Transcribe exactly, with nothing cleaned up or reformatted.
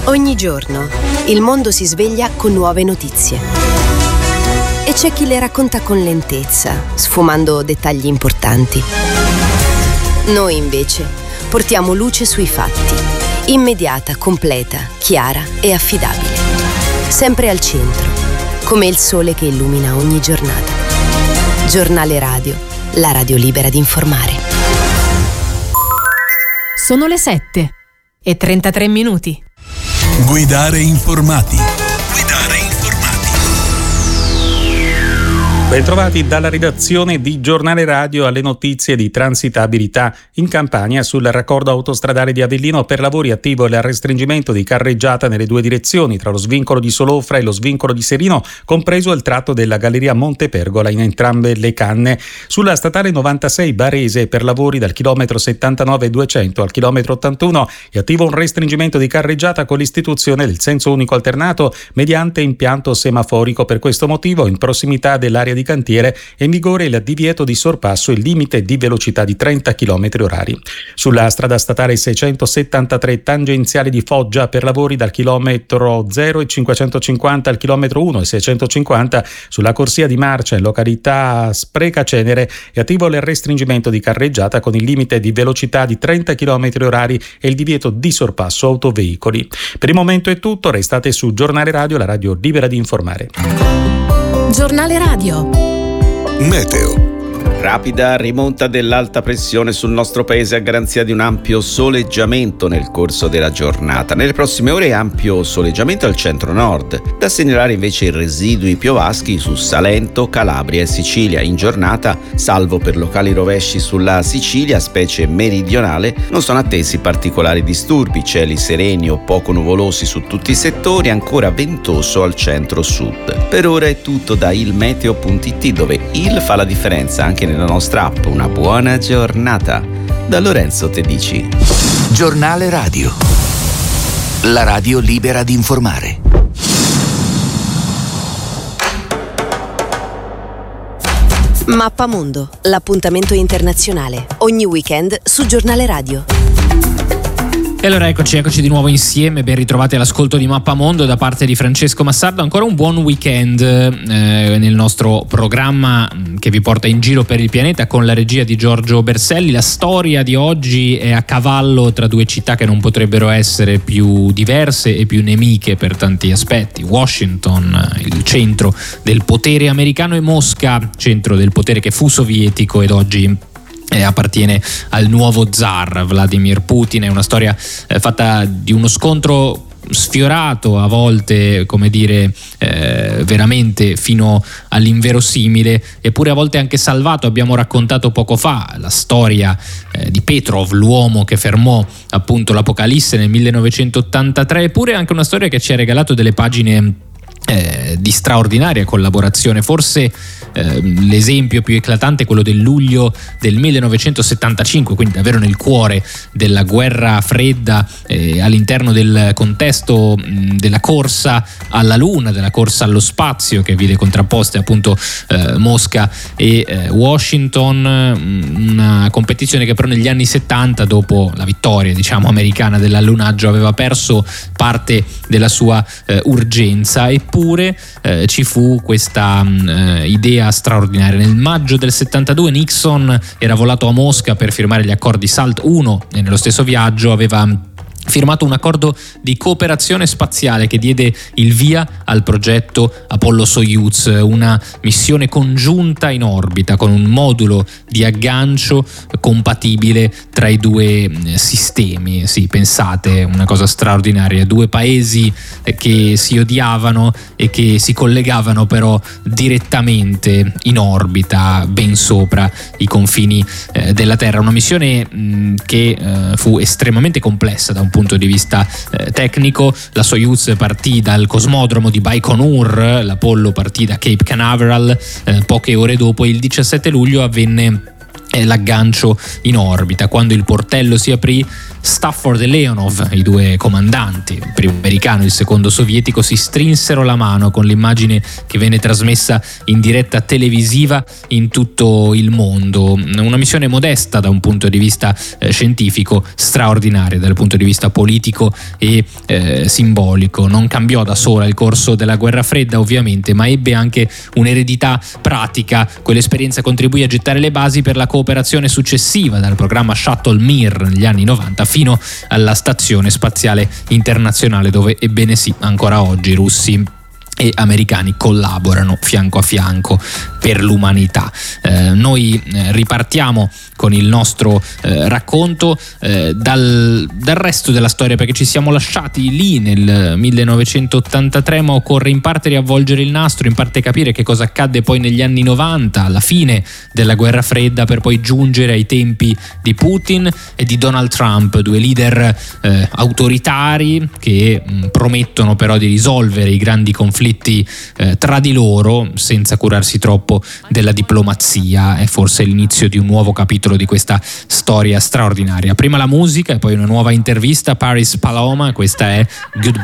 Ogni giorno il mondo si sveglia con nuove notizie. E c'è chi le racconta con lentezza, sfumando dettagli importanti. Noi invece portiamo luce sui fatti, immediata, completa, chiara e affidabile. Sempre al centro, come il sole che illumina ogni giornata. Giornale Radio, la radio libera di informare. Sono le sette e trentatré minuti. Guidare informati. Guidare informati. Bentrovati dalla redazione di Giornale Radio alle notizie di transitabilità. In Campania, sul raccordo autostradale di Avellino, per lavori attivo il restringimento di carreggiata nelle due direzioni tra lo svincolo di Solofra e lo svincolo di Serino, compreso il tratto della galleria Montepergola in entrambe le canne. Sulla statale novantasei Barese, per lavori dal chilometro settantanove duecento al chilometro ottantuno, è attivo un restringimento di carreggiata con l'istituzione del senso unico alternato mediante impianto semaforico. Per questo motivo, in prossimità dell'area di cantiere è in vigore il divieto di sorpasso e il limite di velocità di trenta chilometri orari. Sulla strada statale seicentosettantatré tangenziale di Foggia, per lavori dal chilometro zero e cinquecentocinquanta al chilometro uno e seicentocinquanta, sulla corsia di marcia in località Sprecacenere è attivo il restringimento di carreggiata con il limite di velocità di trenta chilometri orari e il divieto di sorpasso autoveicoli. Per il momento è tutto, restate su Giornale Radio, la radio libera di informare. Giornale Radio. Meteo. Rapida rimonta dell'alta pressione sul nostro paese a garanzia di un ampio soleggiamento nel corso della giornata. Nelle prossime ore ampio soleggiamento al centro-nord. Da segnalare invece i residui piovaschi su Salento, Calabria e Sicilia. In giornata, salvo per locali rovesci sulla Sicilia, specie meridionale, non sono attesi particolari disturbi. Cieli sereni o poco nuvolosi su tutti i settori, ancora ventoso al centro-sud. Per ora è tutto da ilmeteo punto it, dove il fa la differenza anche nella nostra app. Una buona giornata da Lorenzo Tedici. Giornale Radio, la radio libera di informare. Mappamondo, l'appuntamento internazionale, ogni weekend su Giornale Radio. E allora eccoci, eccoci di nuovo insieme, ben ritrovati all'ascolto di Mappamondo da parte di Francesco Massardo. Ancora un buon weekend eh, nel nostro programma che vi porta in giro per il pianeta con la regia di Giorgio Berselli. La storia di oggi è a cavallo tra due città che non potrebbero essere più diverse e più nemiche per tanti aspetti. Washington, il centro del potere americano, e Mosca, centro del potere che fu sovietico ed oggi Eh, appartiene al nuovo zar Vladimir Putin. È una storia eh, fatta di uno scontro sfiorato, a volte, come dire, eh, veramente fino all'inverosimile, eppure a volte anche salvato. Abbiamo raccontato poco fa la storia eh, di Petrov, l'uomo che fermò appunto l'Apocalisse nel millenovecentottantatré, eppure anche una storia che ci ha regalato delle pagine Eh, di straordinaria collaborazione. Forse eh, l'esempio più eclatante è quello del luglio del millenovecentosettantacinque, quindi davvero nel cuore della guerra fredda, eh, all'interno del contesto mh, della corsa alla Luna, della corsa allo spazio, che vide contrapposte appunto eh, Mosca e eh, Washington, mh, una competizione che però negli anni settanta, dopo la vittoria diciamo americana dell'allunaggio, aveva perso parte della sua eh, urgenza. E Eppure eh, ci fu questa eh, idea straordinaria. Nel maggio del settantadue Nixon era volato a Mosca per firmare gli accordi SALT uno e nello stesso viaggio aveva firmato un accordo di cooperazione spaziale che diede il via al progetto Apollo-Soyuz, una missione congiunta in orbita con un modulo di aggancio compatibile tra i due sistemi. Sì, pensate, una cosa straordinaria, due paesi che si odiavano e che si collegavano però direttamente in orbita, ben sopra i confini eh, della Terra. Una missione mh, che eh, fu estremamente complessa da un punto di vista eh, tecnico. La Soyuz partì dal cosmodromo di Baikonur, l'Apollo partì da Cape Canaveral. Eh, poche ore dopo, il diciassette luglio, avvenne l'aggancio in orbita. Quando il portello si aprì, Stafford e Leonov, i due comandanti, il primo americano e il secondo sovietico, si strinsero la mano con l'immagine che venne trasmessa in diretta televisiva in tutto il mondo. Una missione modesta da un punto di vista eh, scientifico, straordinaria dal punto di vista politico e eh, simbolico. Non cambiò da sola il corso della guerra fredda, ovviamente, ma ebbe anche un'eredità pratica. Quell'esperienza contribuì a gettare le basi per la cooperazione successiva, dal programma Shuttle Mir negli anni novanta fino alla stazione spaziale internazionale, dove, ebbene sì, ancora oggi russi e americani collaborano fianco a fianco per l'umanità. Eh, noi eh, ripartiamo con il nostro eh, racconto eh, dal, dal resto della storia, perché ci siamo lasciati lì nel millenovecentottantatré, ma occorre in parte riavvolgere il nastro, in parte capire che cosa accadde poi negli anni novanta, alla fine della guerra fredda, per poi giungere ai tempi di Putin e di Donald Trump, due leader eh, autoritari che mh, promettono però di risolvere i grandi conflitti eh, tra di loro senza curarsi troppo della diplomazia. È forse l'inizio di un nuovo capitolo di questa storia straordinaria. Prima la musica e poi una nuova intervista. Paris Paloma, questa è Goodbye.